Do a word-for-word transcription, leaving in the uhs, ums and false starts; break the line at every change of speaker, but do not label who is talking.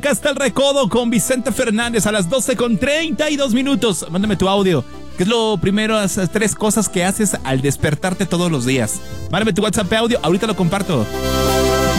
Acá está el Recodo con Vicente Fernández a las doce con treinta y dos minutos. Mándame tu audio. ¿Qué es lo primero, esas tres cosas que haces al despertarte todos los días? Mándame tu WhatsApp audio, ahorita lo comparto.